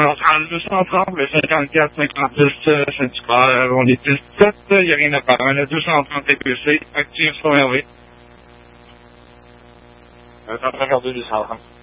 Alors, le 230, le 54, 56, Saint-Hubert, on est 17, il n'y a rien à parler. Le 230 TPC, actif sur RV. On est en train de regarder 230.